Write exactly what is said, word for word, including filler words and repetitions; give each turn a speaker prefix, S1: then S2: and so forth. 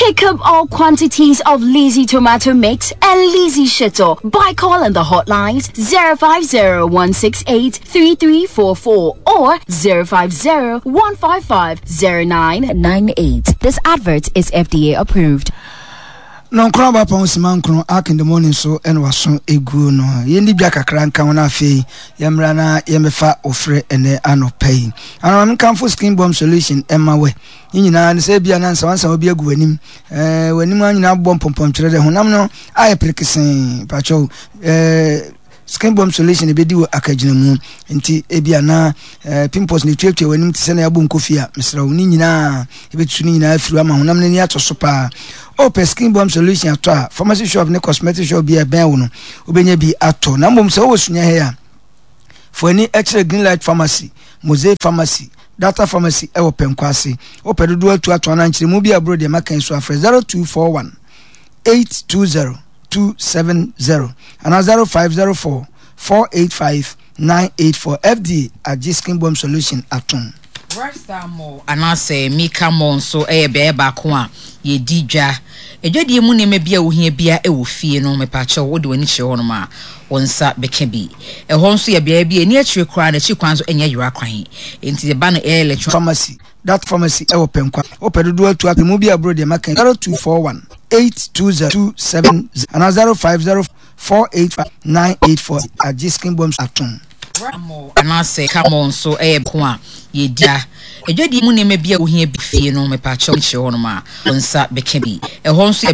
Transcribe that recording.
S1: Pick up all quantities of Lizzie tomato mix and Lizzie shito by calling the hotlines zero five zero, one six eight, three three four four or zero five zero, one five five, zero nine nine eight. This advert is F D A approved.
S2: No craba pon simankro ak in the morning so en waso egu no yendi bia kakra nka wona afei yemra na yemefa ofre ene anopay ana me kan fo skin bomb solution emma we nyina ne se bia na nsa wansa obi egu wanim eh wanim anyina bom pompom twere de honam no aye prekisen pacho eh skin bomb solution e bedi wo akagina mu nti ebia na eh, pimples ne twetwe wanim tse na yabo nkofia mesra woni nyina ebetu nyina afiru ama honam ne ni atoso pa o skin bomb solution ato a pharmacy shop ne cosmetic shop bi e ben wo no obenya bi ato na mbom se wo sunya he a for any extra green light pharmacy mosaic pharmacy data pharmacy e wo penkwase o pedodo atu ato na nchire mu bi abro de makan so afre zero two four one eight two zero two seven zero and zero five zero four four eight five nine eight four F D A at Skin Bomb Solution atom.
S3: Rasta mo anase Mika mo so e be ba ko a ye didwa edwade mu ne mabia wo hia bia e wo fie no me pa che wo de wani che ho no ma wonsa beka bi e ho nso ye bia bia ni akire kra na chi kwan so enya yura kwan enti de ba no e electro
S2: pharmacy that pharmacy e wo penkwa wo pedodo atu ape mu bia bro de makan zero two four one eight two zero two seven and zero five zero four eight five nine eight four at Skin Bomb atom.
S3: Anase come on so e ko a ye dia edwade mu ne mabia wo hia bi fie no me pa che ho no ma wonsa beka bi e ho nso